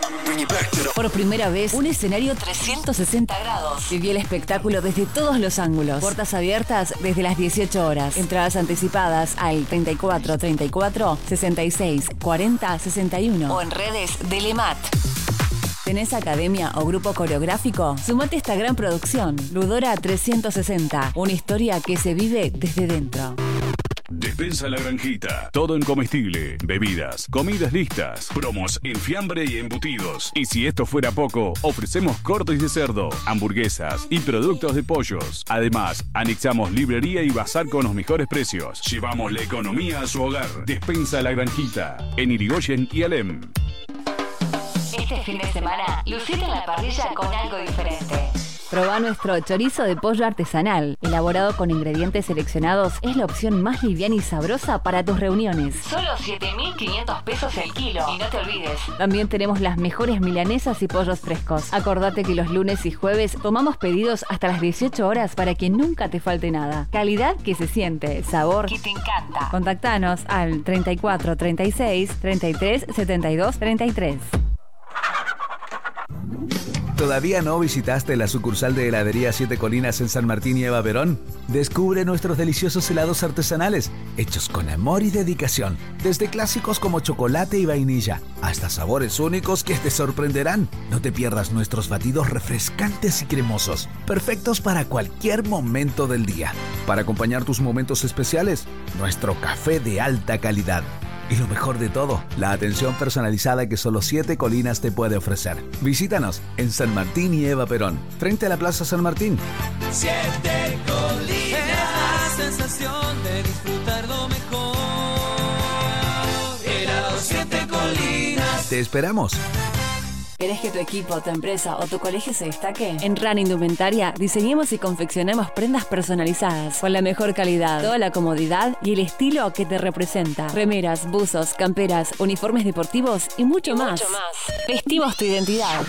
D: Por primera vez, un escenario 360 grados. Viví el espectáculo desde todos los ángulos. Puertas abiertas desde las 18 horas. Entradas anticipadas al 34 34 66 40 61 o en redes de Lemat. ¿Tenés academia o grupo coreográfico? Sumate a esta gran producción. Ludora 360, una historia que se vive desde dentro.
G: Despensa La Granjita. Todo en comestible, bebidas, comidas listas, promos en fiambre y embutidos. Y si esto fuera poco, ofrecemos cortes de cerdo, hamburguesas y productos de pollos. Además, anexamos librería y bazar con los mejores precios. Llevamos la economía a su hogar. Despensa La Granjita. En Irigoyen y Alem.
D: Este fin de semana, lucite en la parrilla con algo diferente. Probá nuestro chorizo de pollo artesanal. Elaborado con ingredientes seleccionados, es la opción más liviana y sabrosa para tus reuniones. Solo 7.500 pesos el kilo. Y no te olvides, también tenemos las mejores milanesas y pollos frescos. Acordate que los lunes y jueves tomamos pedidos hasta las 18 horas para que nunca te falte nada. Calidad que se siente, sabor que te encanta. Contactanos al 34 36 33 72 33.
H: ¿Todavía no visitaste la sucursal de heladería Siete Colinas en San Martín y Eva Perón? Descubre nuestros deliciosos helados artesanales, hechos con amor y dedicación. Desde clásicos como chocolate y vainilla, hasta sabores únicos que te sorprenderán. No te pierdas nuestros batidos refrescantes y cremosos, perfectos para cualquier momento del día. Para acompañar tus momentos especiales, nuestro café de alta calidad. Y lo mejor de todo, la atención personalizada que solo Siete Colinas te puede ofrecer. Visítanos en San Martín y Eva Perón, frente a la Plaza San Martín.
I: Siete Colinas, es la sensación de disfrutar lo mejor. Helado Siete Colinas.
H: Te esperamos.
D: ¿Querés que tu equipo, tu empresa o tu colegio se destaque? En RAN Indumentaria diseñamos y confeccionamos prendas personalizadas con la mejor calidad, toda la comodidad y el estilo que te representa. Remeras, buzos, camperas, uniformes deportivos y mucho más. Vestimos tu identidad.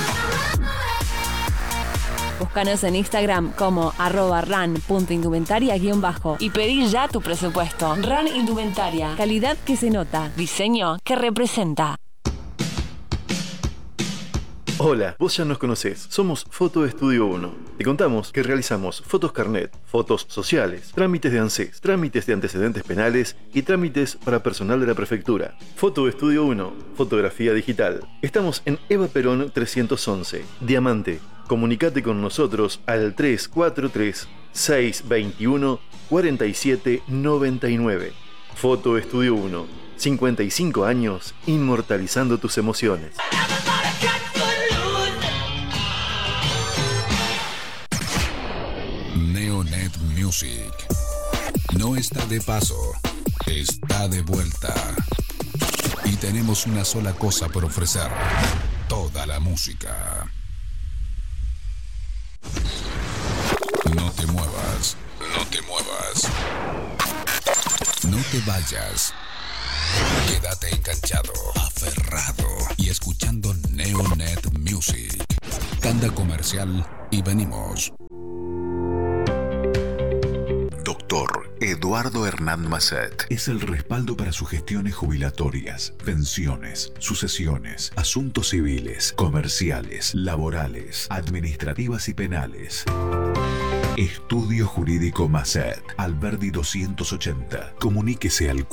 D: Búscanos en Instagram como @ran.indumentaria_ y pedí ya tu presupuesto. RAN Indumentaria, calidad que se nota, diseño que representa.
B: Hola, vos ya nos conocés. Somos Foto Estudio 1. Te contamos que realizamos fotos carnet, fotos sociales, trámites de ANSES, trámites de antecedentes penales y trámites para personal de la prefectura. Foto Estudio 1, fotografía digital. Estamos en Eva Perón 311, Diamante. Comunicate con nosotros al 343-621-4799. Foto Estudio 1, 55 años inmortalizando tus emociones.
E: Neonet Music no está de paso, está de vuelta. Y tenemos una sola cosa por ofrecer: toda la música. No te muevas, no te muevas. No te vayas. Quédate enganchado, aferrado y escuchando Neonet Music. Tanda comercial y venimos. Doctor Eduardo Hernán Masset es el respaldo para sus gestiones jubilatorias, pensiones, sucesiones, asuntos civiles, comerciales, laborales, administrativas y penales. Estudio Jurídico Masset, Alberdi 280. Comuníquese al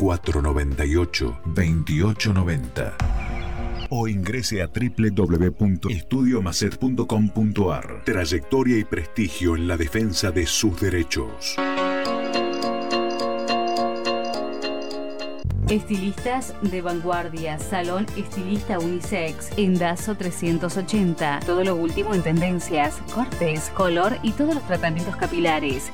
E: 498-2890. O ingrese a www.estudiomasset.com.ar. Trayectoria y prestigio en la defensa de sus derechos.
D: Estilistas de vanguardia, Salón Estilista Unisex, Endazo 380. Todo lo último en tendencias, cortes, color y todos los tratamientos capilares.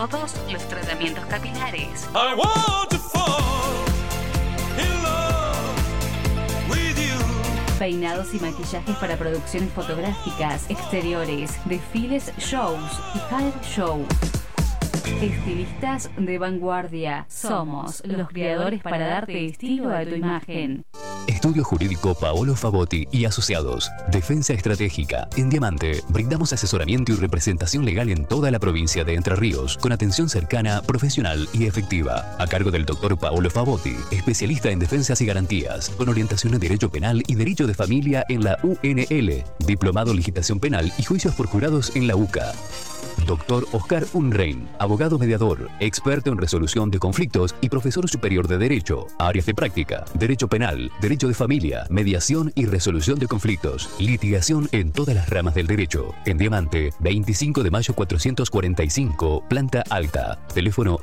I: I want to fall in love with you.
D: Peinados y maquillajes para producciones fotográficas, exteriores, desfiles, shows y hair show. Estilistas de vanguardia. Somos los creadores para darte estilo a tu imagen.
J: Estudio Jurídico Paolo Favotti y Asociados. Defensa estratégica. En Diamante, brindamos asesoramiento y representación legal en toda la provincia de Entre Ríos, con atención cercana, profesional y efectiva. A cargo del doctor Paolo Favotti, especialista en defensas y garantías, con orientación en Derecho Penal y Derecho de Familia en la UNL, diplomado en Legislación Penal y Juicios por Jurados en la UCA. Doctor Oscar Unrein, abogado mediador, experto en resolución de conflictos y profesor superior de Derecho. Áreas de práctica: Derecho Penal, Derecho de Familia, Mediación y Resolución de Conflictos. Litigación en todas las ramas del derecho. En Diamante, 25 de mayo 445, planta alta. Teléfono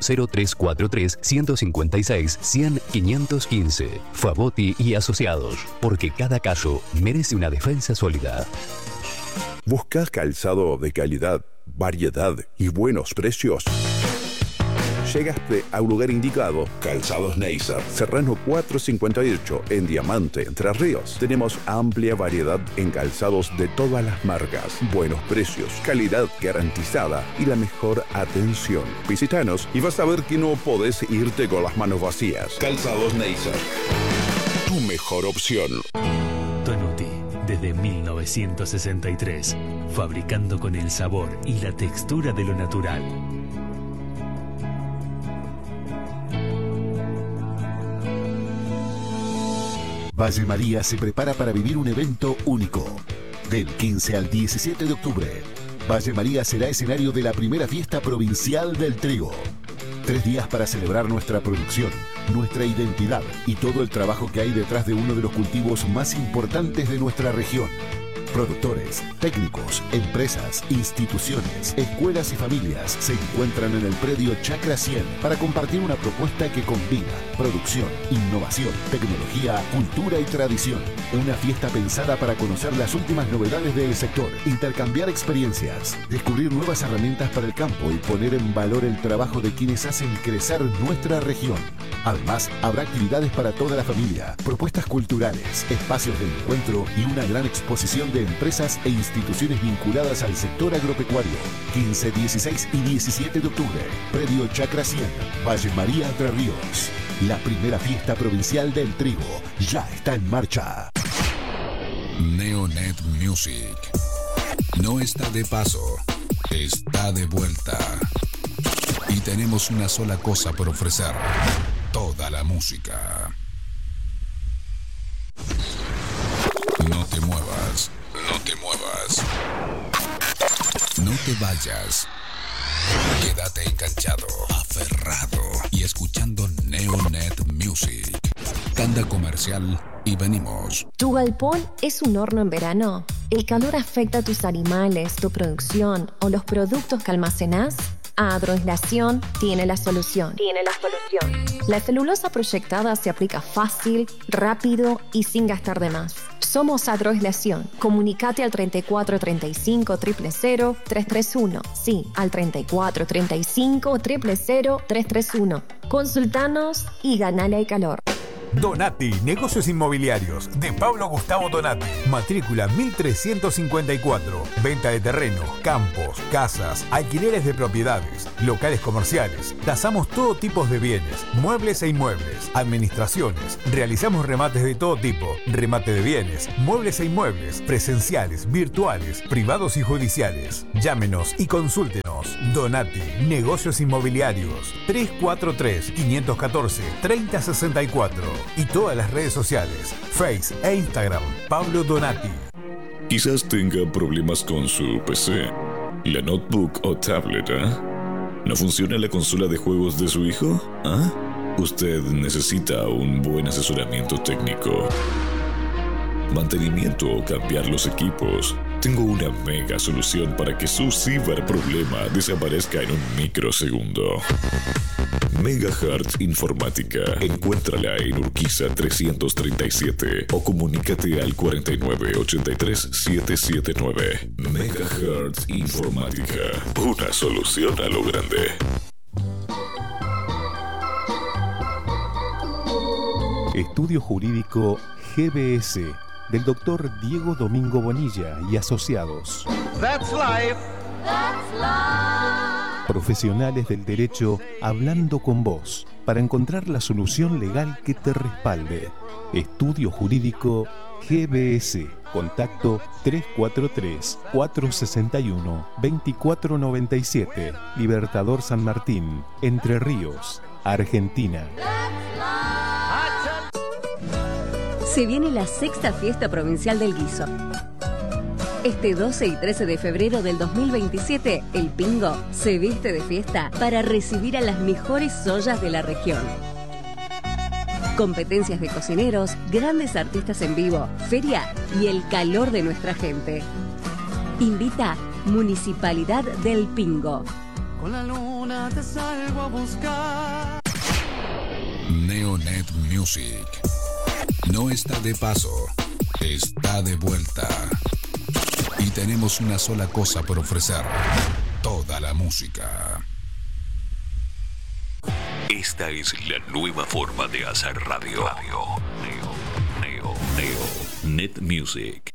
J: 0343-156-100-515. Favotti y Asociados, porque cada caso merece una defensa sólida.
K: ¿Buscas calzado de calidad, variedad y buenos precios? Llegaste a un lugar indicado. Calzados Neisser, Serrano 458, en Diamante, Entre Ríos. Tenemos amplia variedad en calzados de todas las marcas, buenos precios, calidad garantizada y la mejor atención. Visítanos y vas a ver que no podés irte con las manos vacías. Calzados Neisser, tu mejor opción.
L: Tonuti, desde 1963, fabricando con el sabor y la textura de lo natural.
H: Valle María se prepara para vivir un evento único. Del 15 al 17 de octubre, Valle María será escenario de la primera fiesta provincial del trigo. 3 días para celebrar nuestra producción, nuestra identidad y todo el trabajo que hay detrás de uno de los cultivos más importantes de nuestra región. Productores, técnicos, empresas, instituciones, escuelas y familias se encuentran en el predio Chacra 100 para compartir una propuesta que combina producción, innovación, tecnología, cultura y tradición. Una fiesta pensada para conocer las últimas novedades del sector, intercambiar experiencias, descubrir nuevas herramientas para el campo y poner en valor el trabajo de quienes hacen crecer nuestra región. Además, habrá actividades para toda la familia, propuestas culturales, espacios de encuentro y una gran exposición de empresas e instituciones vinculadas al sector agropecuario. 15, 16 y 17 de octubre, predio Chacra 100, Valle María, Entre Ríos. La primera fiesta provincial del trigo ya está en marcha.
E: Neonet Music no está de paso, está de vuelta. Y tenemos una sola cosa por ofrecer: toda la música. No te muevas, no te muevas. No te vayas. Quédate enganchado, aferrado y escuchando Neonet Music. Tanda comercial y venimos.
M: ¿Tu galpón es un horno en verano? ¿El calor afecta a tus animales, tu producción o los productos que almacenás? Agroaislación tiene la solución. La celulosa proyectada se aplica fácil, rápido y sin gastar de más. Somos Agroaislación. Comunicate al 34 35 000 331. Sí, al 34 35 000 331. Consultanos y ganale el calor.
N: Donati, negocios inmobiliarios, de Pablo Gustavo Donati, matrícula 1354, venta de terrenos, campos, casas, alquileres de propiedades, locales comerciales, tasamos todo tipo de bienes, muebles e inmuebles, administraciones, realizamos remates de todo tipo, remate de bienes, muebles e inmuebles, presenciales, virtuales, privados y judiciales. Llámenos y consúltenos. Donati, negocios inmobiliarios, 343-514-3064. Y todas las redes sociales, Face e Instagram, Pablo Donati.
O: Quizás tenga problemas con su PC, la notebook o tablet, ¿No funciona la consola de juegos de su hijo? Usted necesita un buen asesoramiento técnico, mantenimiento o cambiar los equipos. Tengo una mega solución para que su ciberproblema desaparezca en un microsegundo. Megahertz Informática. Encuéntrala en Urquiza 337 o comunícate al 49 83 779. Megahertz Informática. Una solución a lo grande.
P: Estudio Jurídico GBS del Dr. Diego Domingo Bonilla y asociados.
I: That's life. That's life.
P: Profesionales del derecho hablando con vos para encontrar la solución legal que te respalde. Estudio Jurídico GBS. Contacto 343-461-2497. Libertador San Martín, Entre Ríos, Argentina.
Q: Se viene la sexta fiesta provincial del guiso. Este 12 y 13 de febrero del 2027, el Pingo se viste de fiesta para recibir a las mejores ollas de la región. Competencias de cocineros, grandes artistas en vivo, feria y el calor de nuestra gente. Invita Municipalidad del Pingo.
I: Con la luna te salgo a buscar.
E: Neonet Music. No está de paso, está de vuelta. Y tenemos una sola cosa por ofrecer: toda la música.
R: Esta es la nueva forma de hacer radio. Neo Net Music.